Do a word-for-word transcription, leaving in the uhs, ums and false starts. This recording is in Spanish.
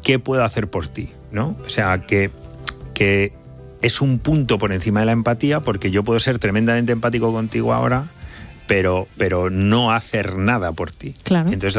qué puedo hacer por ti, ¿no? O sea, que, que es un punto por encima de la empatía, porque yo puedo ser tremendamente empático contigo ahora, pero, pero no hacer nada por ti. Claro. Entonces